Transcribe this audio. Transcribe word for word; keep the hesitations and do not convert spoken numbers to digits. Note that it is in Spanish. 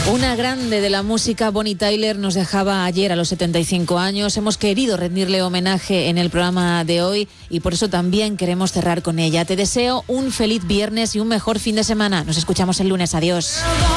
Una grande de la música, Bonnie Tyler, nos dejaba ayer a los setenta y cinco años. Hemos querido rendirle homenaje en el programa de hoy y por eso también queremos cerrar con ella. Te deseo un feliz viernes y un mejor fin de semana. Nos escuchamos el lunes. Adiós.